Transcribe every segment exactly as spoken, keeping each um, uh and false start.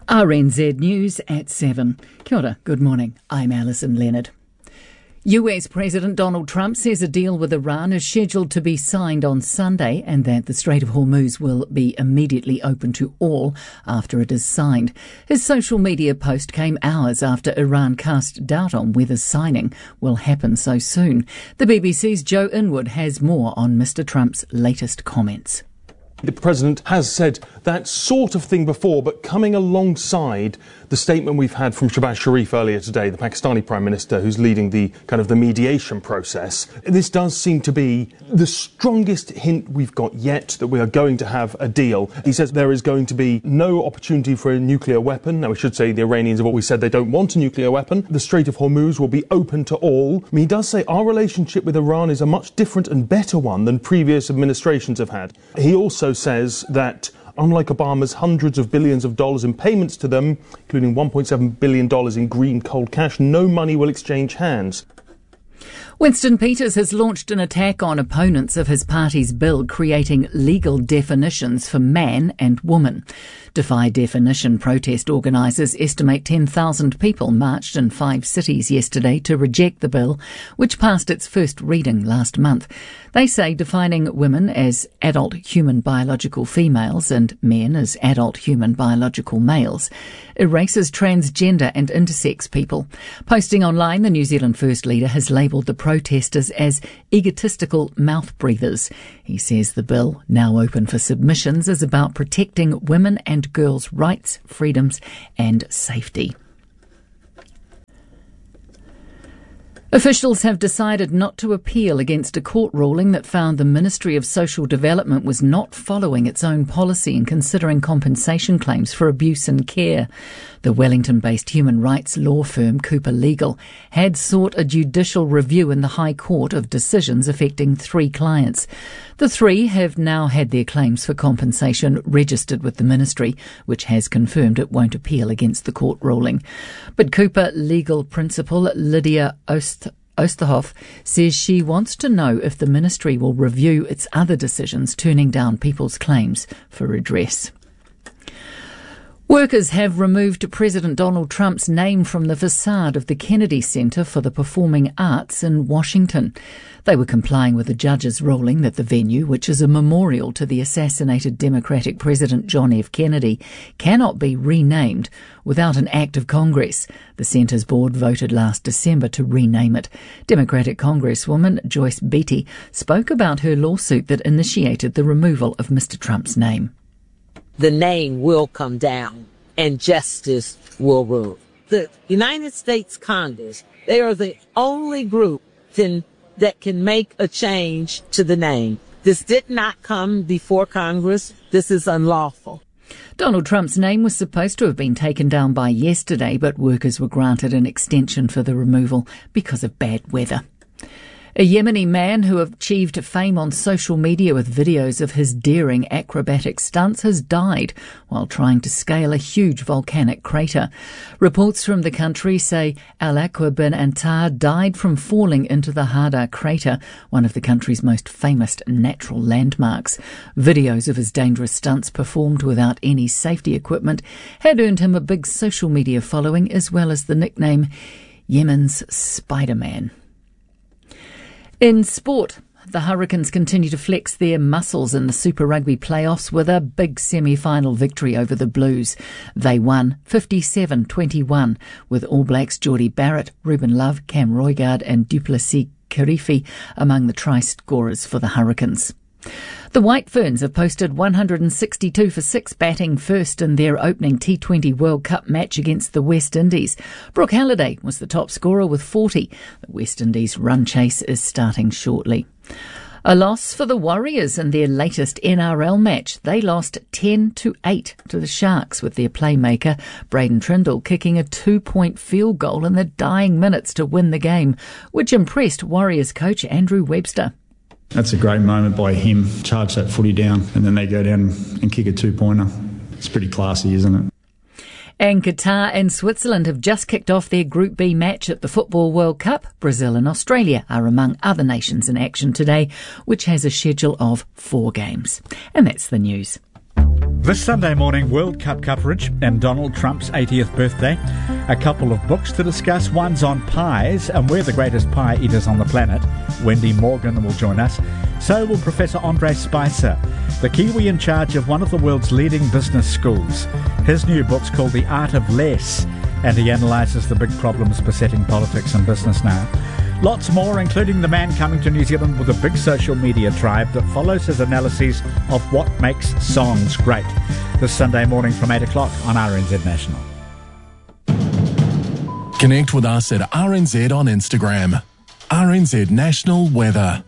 R N Z News at seven. Kia ora, good morning. I'm Alison Leonard. U S President Donald Trump says a deal with Iran is scheduled to be signed on Sunday and that the Strait of Hormuz will be immediately open to all after it is signed. His social media post came hours after Iran cast doubt on whether signing will happen so soon. The B B C's Joe Inwood has more on Mister Trump's latest comments. The President has said that sort of thing before, but coming alongside the statement we've had from Shehbaz Sharif earlier today, the Pakistani Prime Minister who's leading the kind of the mediation process. This does seem to be the strongest hint we've got yet that we are going to have a deal. He says there is going to be no opportunity for a nuclear weapon. Now, we should say the Iranians have always said they don't want a nuclear weapon. The Strait of Hormuz will be open to all. I mean, he does say our relationship with Iran is a much different and better one than previous administrations have had. He also says that unlike Obama's hundreds of billions of dollars in payments to them, including one point seven billion dollars in green cold cash, no money will exchange hands. Winston Peters has launched an attack on opponents of his party's bill creating legal definitions for man and woman. Defy Definition protest organisers estimate ten thousand people marched in five cities yesterday to reject the bill, which passed its first reading last month. They say defining women as adult human biological females and men as adult human biological males erases transgender and intersex people. Posting online, the New Zealand First Leader has labelled the protesters as egotistical mouth breathers. He says the bill, now open for submissions, is about protecting women and girls' rights, freedoms and safety. Officials have decided not to appeal against a court ruling that found the Ministry of Social Development was not following its own policy in considering compensation claims for abuse and care. The Wellington-based human rights law firm Cooper Legal had sought a judicial review in the High Court of decisions affecting three clients. The three have now had their claims for compensation registered with the ministry, which has confirmed it won't appeal against the court ruling. But Cooper Legal principal Lydia Ost- Osterhoff says she wants to know if the ministry will review its other decisions turning down people's claims for redress. Workers have removed President Donald Trump's name from the facade of the Kennedy Center for the Performing Arts in Washington. They were complying with the judge's ruling that the venue, which is a memorial to the assassinated Democratic President John F. Kennedy, cannot be renamed without an act of Congress. The center's board voted last December to rename it. Democratic Congresswoman Joyce Beatty spoke about her lawsuit that initiated the removal of Mister Trump's name. The name will come down and justice will rule. The United States Congress, they are the only group can, that can make a change to the name. This did not come before Congress. This is unlawful. Donald Trump's name was supposed to have been taken down by yesterday, but workers were granted an extension for the removal because of bad weather. A Yemeni man who achieved fame on social media with videos of his daring acrobatic stunts has died while trying to scale a huge volcanic crater. Reports from the country say Al-Aqwa bin Antar died from falling into the Hadar crater, one of the country's most famous natural landmarks. Videos of his dangerous stunts performed without any safety equipment had earned him a big social media following, as well as the nickname Yemen's Spider-Man. In sport, the Hurricanes continue to flex their muscles in the Super Rugby playoffs with a big semi-final victory over the Blues. They won fifty-seven twenty-one with All Blacks Geordie Barrett, Ruben Love, Cam Roigard and Duplessis Kirifi among the try scorers for the Hurricanes. The White Ferns have posted one hundred sixty-two for six batting first in their opening T twenty World Cup match against the West Indies. Brooke Halliday was the top scorer with forty. The West Indies run chase is starting shortly. A loss for the Warriors in their latest N R L match. They lost ten to eight to the Sharks, with their playmaker Braden Trindle kicking a two-point field goal in the dying minutes to win the game, which impressed Warriors coach Andrew Webster. That's a great moment by him, charge that footy down, and then they go down and kick a two-pointer. It's pretty classy, isn't it? And Qatar and Switzerland have just kicked off their Group B match at the Football World Cup. Brazil and Australia are among other nations in action today, which has a schedule of four games. And that's the news. This Sunday morning, World Cup coverage and Donald Trump's eightieth birthday. A couple of books to discuss. One's on pies, and we're the greatest pie eaters on the planet. Wendy Morgan will join us. So will Professor Andre Spicer, the Kiwi in charge of one of the world's leading business schools. His new book's called The Art of Less, and he analyses the big problems besetting politics and business now. Lots more, including the man coming to New Zealand with a big social media tribe that follows his analyses of what makes songs great. This Sunday morning from eight o'clock on R N Z National. Connect with us at R N Z on Instagram. R N Z National Weather.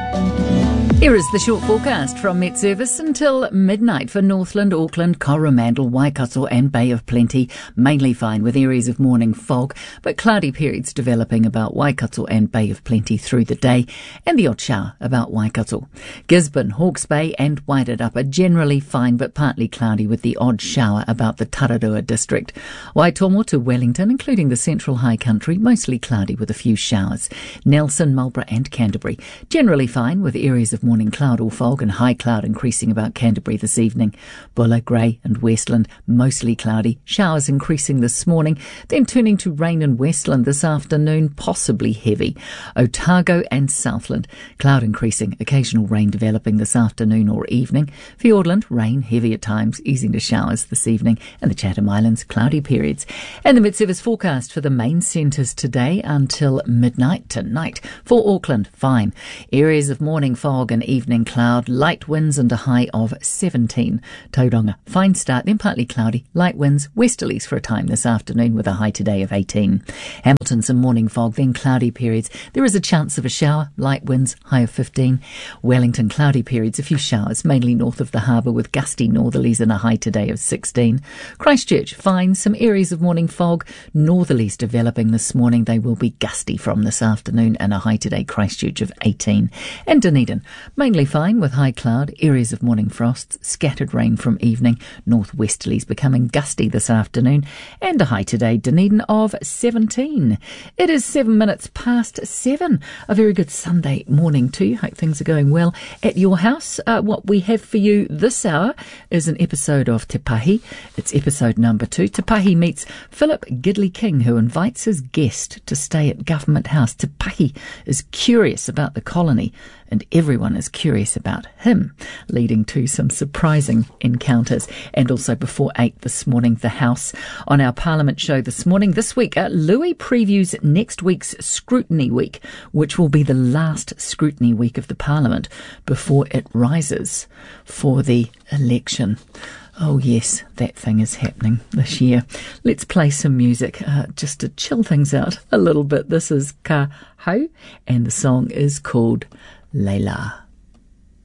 Here is the short forecast from Met Service until midnight for Northland, Auckland, Coromandel, Waikato and Bay of Plenty. Mainly fine with areas of morning fog, but cloudy periods developing about Waikato and Bay of Plenty through the day, and the odd shower about Waikato. Gisborne, Hawke's Bay and Wairarapa generally fine but partly cloudy with the odd shower about the Tararua district. Waitomo to Wellington, including the central high country, mostly cloudy with a few showers. Nelson, Marlborough and Canterbury generally fine with areas of morning cloud or fog and high cloud increasing about Canterbury this evening. Buller, Grey and Westland mostly cloudy, showers increasing this morning, then turning to rain in Westland this afternoon, possibly heavy. Otago and Southland cloud increasing, occasional rain developing this afternoon or evening. Fiordland rain heavy at times, easing to showers this evening, and the Chatham Islands cloudy periods. And the Mid-Service forecast for the main centres today until midnight tonight. For Auckland, fine. Areas of morning fog and evening cloud, light winds and a high of seventeen. Tauranga, fine start, then partly cloudy, light winds, westerlies for a time this afternoon with a high today of eighteen. Hamilton, some morning fog, then cloudy periods. There is a chance of a shower, light winds, high of fifteen. Wellington, cloudy periods, a few showers, mainly north of the harbour with gusty northerlies and a high today of sixteen. Christchurch, fine, some areas of morning fog, northerlies developing this morning. They will be gusty from this afternoon and a high today, Christchurch of eighteen. And Dunedin, mainly fine with high cloud, areas of morning frosts, scattered rain from evening, northwesterlies becoming gusty this afternoon, and a high today, Dunedin of seventeen. It is seven minutes past seven. A very good Sunday morning to you. Hope things are going well at your house. Uh, what we have for you this hour is an episode of Te Pahi. It's episode number two. Te Pahi meets Philip Gidley King, who invites his guest to stay at Government House. Te Pahi is curious about the colony, and everyone is curious about him, leading to some surprising encounters. And also before eight this morning, The House. On our Parliament show this morning, this week, uh, Louis previews next week's Scrutiny Week, which will be the last Scrutiny Week of the Parliament before it rises for the election. Oh yes, that thing is happening this year. Let's play some music uh, just to chill things out a little bit. This is Ka Hau, and the song is called Layla.